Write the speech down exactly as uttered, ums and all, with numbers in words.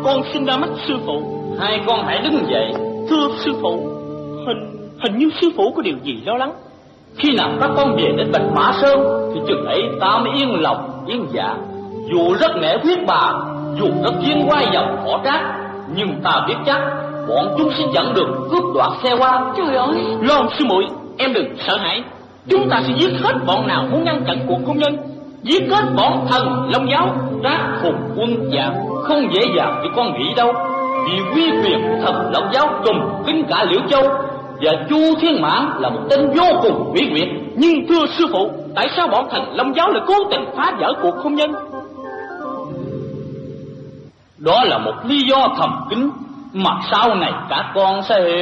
con xin ra mắt sư phụ. Hai con hãy đứng dậy. Thưa sư phụ, hình hình như sư phụ có điều gì lo lắng. Khi nào các con về đến Bạch Mã Sơn thì chừng ấy ta mới yên lòng yên dạ. Dù rất nể huyết bà, dù rất chuyên quay dòng khổ trác, nhưng ta biết chắc bọn chúng sẽ dẫn đường cướp đoạt xe qua. Trời ơi, Lo sư muội, em đừng sợ hãi. Chúng ta sẽ giết hết bọn nào muốn ngăn chặn cuộc hôn nhân. Giết hết bọn thần Long giáo, Trác hùng quân dạ không dễ dàng như con nghĩ đâu. Vì uy quyền của thần Long giáo trùm kính cả Liễu Châu, và Chu Thiên Mãn là một tên vô cùng quỷ quyệt. Nhưng thưa sư phụ, tại sao bọn thần Long giáo lại cố tình phá vỡ cuộc hôn nhân? Đó là một lý do thầm kín mà sau này cả con sẽ hiểu.